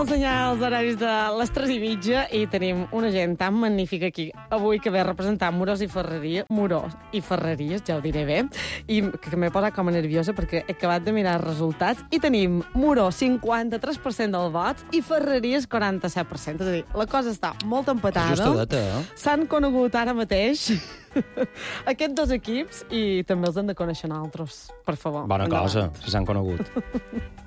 ensenyar els horaris de les 3:30 i tenim una gent tan magnífica aquí avui que ve a representar Morós i Ferreries, ja ho diré bé, i que m'he posat com a nerviosa perquè he acabat de mirar els resultats i tenim Moró 53% dels vots i Ferreries 47%. És a dir, la cosa està molt empatada. Justadeta, eh? S'han conegut ara mateix aquests dos equips i també els han de conèixer nosaltres, per favor. Bona endavant. cosa, si s'han conegut.